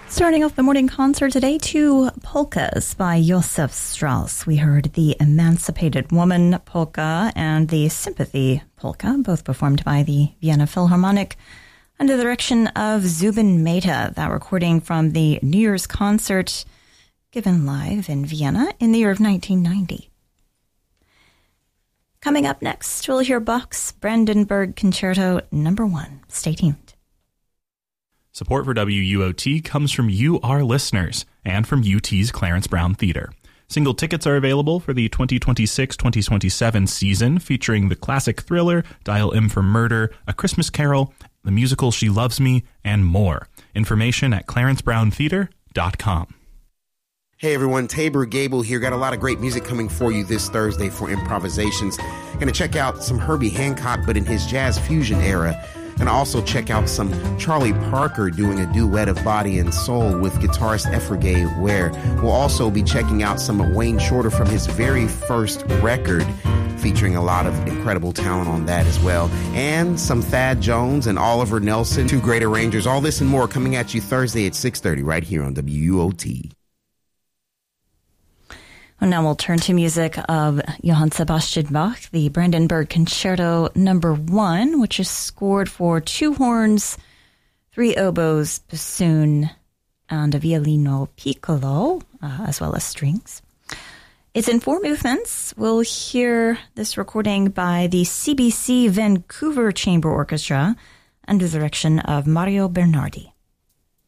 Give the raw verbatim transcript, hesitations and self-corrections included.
Starting off the morning concert today, two polkas by Josef Strauss. We heard the Emancipated Woman polka and the Sympathy polka, both performed by the Vienna Philharmonic under the direction of Zubin Mehta. That recording from the New Year's concert given live in Vienna in the year of nineteen ninety. Coming up next, we'll hear Bach's Brandenburg Concerto number one. Stay tuned. Support for W U O T comes from you, our listeners, and from U T's Clarence Brown Theater. Single tickets are available for the twenty twenty-six twenty twenty-seven season, featuring the classic thriller, Dial M for Murder, A Christmas Carol, the musical She Loves Me, and more. Information at clarence brown theater dot com. Hey everyone, Tabor Gable here. Got a lot of great music coming for you this Thursday for improvisations. Gonna check out some Herbie Hancock, but in his jazz fusion era. And also check out some Charlie Parker doing a duet of Body and Soul with guitarist Efrigay Ware. We'll also be checking out some of Wayne Shorter from his very first record, featuring a lot of incredible talent on that as well. And some Thad Jones and Oliver Nelson, two great arrangers. All this and more coming at you Thursday at six thirty right here on W U O T. Well, now we'll turn to music of Johann Sebastian Bach, the Brandenburg Concerto number one, which is scored for two horns, three oboes, bassoon, and a violino piccolo, uh, as well as strings. It's in four movements. We'll hear this recording by the C B C Vancouver Chamber Orchestra under the direction of Mario Bernardi.